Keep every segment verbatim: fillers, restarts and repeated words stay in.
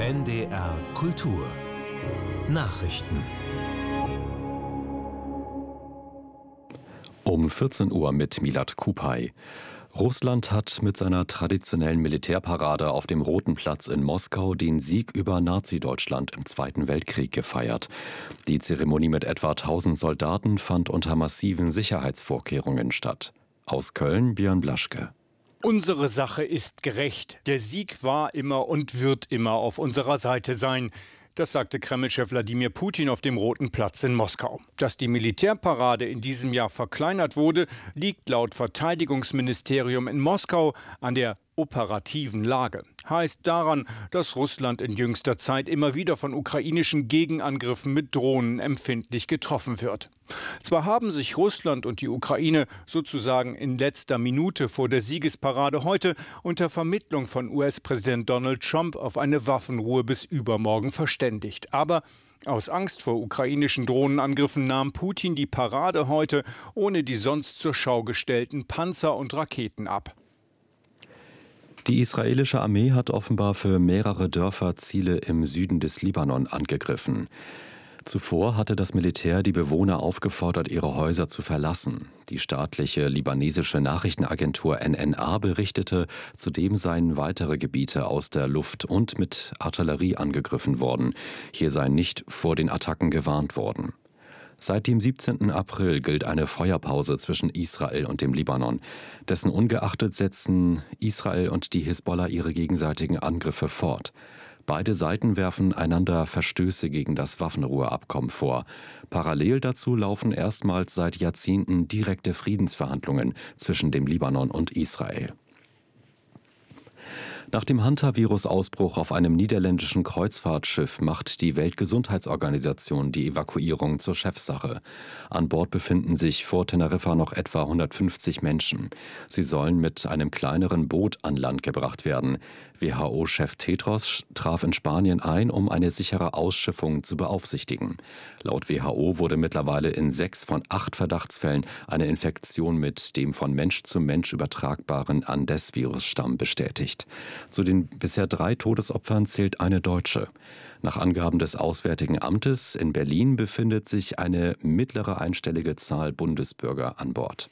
N D R Kultur Nachrichten. Um vierzehn Uhr mit Milad Kupay. Russland hat mit seiner traditionellen Militärparade auf dem Roten Platz in Moskau den Sieg über Nazi-Deutschland im Zweiten Weltkrieg gefeiert. Die Zeremonie mit etwa tausend Soldaten fand unter massiven Sicherheitsvorkehrungen statt. Aus Köln Björn Blaschke. Unsere Sache ist gerecht. Der Sieg war immer und wird immer auf unserer Seite sein. Das sagte Kreml-Chef Wladimir Putin auf dem Roten Platz in Moskau. Dass die Militärparade in diesem Jahr verkleinert wurde, liegt laut Verteidigungsministerium in Moskau an der operativen Lage. Heißt daran, dass Russland in jüngster Zeit immer wieder von ukrainischen Gegenangriffen mit Drohnen empfindlich getroffen wird. Zwar haben sich Russland und die Ukraine sozusagen in letzter Minute vor der Siegesparade heute unter Vermittlung von U S-Präsident Donald Trump auf eine Waffenruhe bis übermorgen verständigt. Aber aus Angst vor ukrainischen Drohnenangriffen nahm Putin die Parade heute ohne die sonst zur Schau gestellten Panzer und Raketen ab. Die israelische Armee hat offenbar für mehrere Dörfer Ziele im Süden des Libanon angegriffen. Zuvor hatte das Militär die Bewohner aufgefordert, ihre Häuser zu verlassen. Die staatliche libanesische Nachrichtenagentur N N A berichtete, zudem seien weitere Gebiete aus der Luft und mit Artillerie angegriffen worden. Hier sei nicht vor den Attacken gewarnt worden. Seit dem siebzehnten April gilt eine Feuerpause zwischen Israel und dem Libanon. Dessen ungeachtet setzen Israel und die Hisbollah ihre gegenseitigen Angriffe fort. Beide Seiten werfen einander Verstöße gegen das Waffenruheabkommen vor. Parallel dazu laufen erstmals seit Jahrzehnten direkte Friedensverhandlungen zwischen dem Libanon und Israel. Nach dem Hantavirus-Ausbruch auf einem niederländischen Kreuzfahrtschiff macht die Weltgesundheitsorganisation die Evakuierung zur Chefsache. An Bord befinden sich vor Teneriffa noch etwa hundertfünfzig Menschen. Sie sollen mit einem kleineren Boot an Land gebracht werden. W H O-Chef Tedros traf in Spanien ein, um eine sichere Ausschiffung zu beaufsichtigen. Laut W H O wurde mittlerweile in sechs von acht Verdachtsfällen eine Infektion mit dem von Mensch zu Mensch übertragbaren Andes-Virusstamm bestätigt. Zu den bisher drei Todesopfern zählt eine Deutsche. Nach Angaben des Auswärtigen Amtes in Berlin befindet sich eine mittlere einstellige Zahl Bundesbürger an Bord.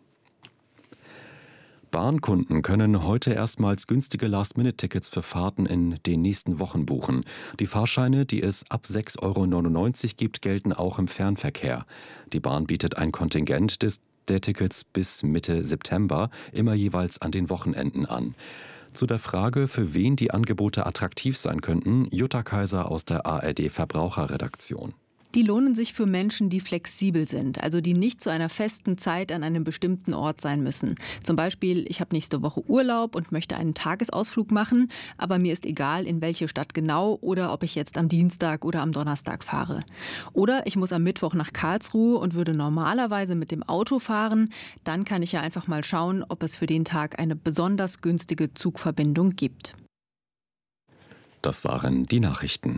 Bahnkunden können heute erstmals günstige Last-Minute-Tickets für Fahrten in den nächsten Wochen buchen. Die Fahrscheine, die es ab sechs Euro neunundneunzig gibt, gelten auch im Fernverkehr. Die Bahn bietet ein Kontingent des, der Tickets bis Mitte September, immer jeweils an den Wochenenden an. Zu der Frage, für wen die Angebote attraktiv sein könnten, Jutta Kaiser aus der A R D-Verbraucherredaktion. Die lohnen sich für Menschen, die flexibel sind, also die nicht zu einer festen Zeit an einem bestimmten Ort sein müssen. Zum Beispiel, ich habe nächste Woche Urlaub und möchte einen Tagesausflug machen, aber mir ist egal, in welche Stadt genau oder ob ich jetzt am Dienstag oder am Donnerstag fahre. Oder ich muss am Mittwoch nach Karlsruhe und würde normalerweise mit dem Auto fahren. Dann kann ich ja einfach mal schauen, ob es für den Tag eine besonders günstige Zugverbindung gibt. Das waren die Nachrichten.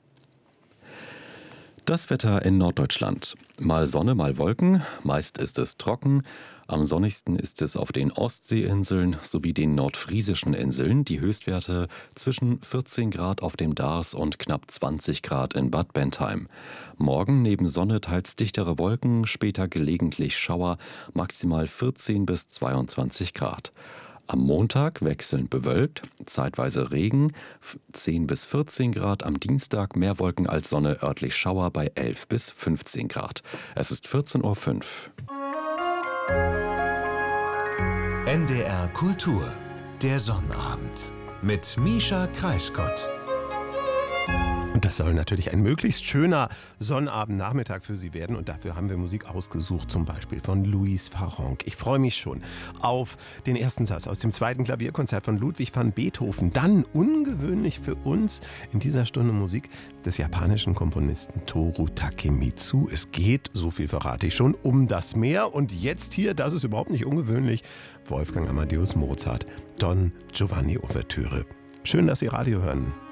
Das Wetter in Norddeutschland. Mal Sonne, mal Wolken. Meist ist es trocken. Am sonnigsten ist es auf den Ostseeinseln sowie den nordfriesischen Inseln. Die Höchstwerte zwischen vierzehn Grad auf dem Dars und knapp zwanzig Grad in Bad Bentheim. Morgen neben Sonne teils dichtere Wolken, später gelegentlich Schauer, maximal vierzehn bis zweiundzwanzig Grad. Am Montag wechselnd bewölkt, zeitweise Regen, zehn bis vierzehn Grad. Am Dienstag mehr Wolken als Sonne, örtlich Schauer bei elf bis fünfzehn Grad. Es ist vierzehn Uhr fünf. N D R Kultur, der Sonnabend mit Mischa Kreisgott. Und das soll natürlich ein möglichst schöner Sonnabendnachmittag für Sie werden. Und dafür haben wir Musik ausgesucht, zum Beispiel von Louis Farrenc. Ich freue mich schon auf den ersten Satz aus dem zweiten Klavierkonzert von Ludwig van Beethoven. Dann ungewöhnlich für uns in dieser Stunde Musik des japanischen Komponisten Toru Takemitsu. Es geht, so viel verrate ich schon, um das Meer. Und jetzt hier, das ist überhaupt nicht ungewöhnlich, Wolfgang Amadeus Mozart, Don Giovanni Ouvertüre. Schön, dass Sie Radio hören.